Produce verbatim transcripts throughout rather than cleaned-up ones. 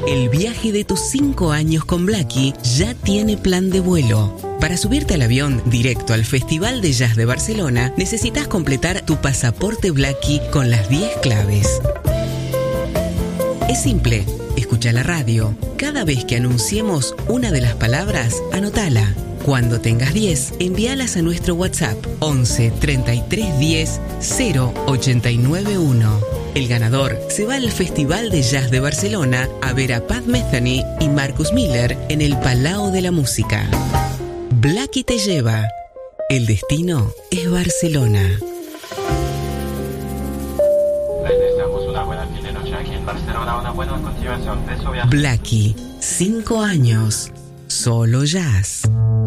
El viaje de tus cinco años con Blackie ya tiene plan de vuelo. Para subirte al avión directo al Festival de Jazz de Barcelona, necesitas completar tu pasaporte Blackie con las diez claves. Es simple, escucha la radio. Cada vez que anunciemos una de las palabras, anótala. Cuando tengas diez, envíalas a nuestro WhatsApp once treinta y tres diez cero ochenta y nueve uno. El ganador se va al Festival de Jazz de Barcelona a ver a Pat Metheny y Marcus Miller en el Palau de la Música. Blackie te lleva. El destino es Barcelona. Les deseamos una buena fin de noche aquí en Barcelona, una buena continuación de su viaje. Blackie, cinco años, solo jazz.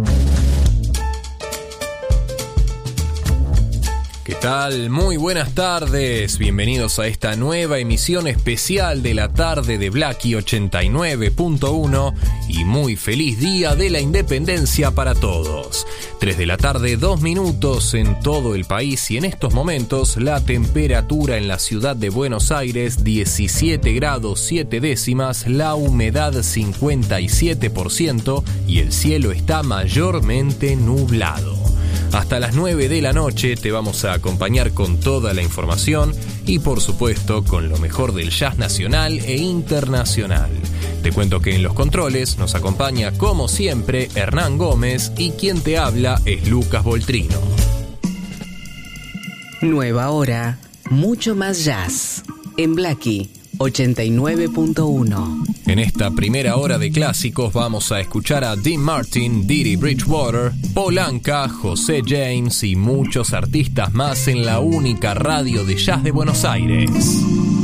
¿Qué tal? Muy buenas tardes, bienvenidos a esta nueva emisión especial de la tarde de Blackie ochenta y nueve punto uno y muy feliz día de la independencia para todos. tres de la tarde, dos minutos en todo el país y en estos momentos la temperatura en la ciudad de Buenos Aires diecisiete grados siete décimas, la humedad cincuenta y siete por ciento y el cielo está mayormente nublado. Hasta las nueve de la noche te vamos a acompañar con toda la información y por supuesto con lo mejor del jazz nacional e internacional. Te cuento que en los controles nos acompaña como siempre Hernán Gómez y quien te habla es Lucas Voltrino. Nueva hora, mucho más jazz en Blackie ochenta y nueve punto uno. En esta primera hora de clásicos vamos a escuchar a Dean Martin, Didi Bridgewater, Paul Anka, José James y muchos artistas más en la única radio de jazz de Buenos Aires.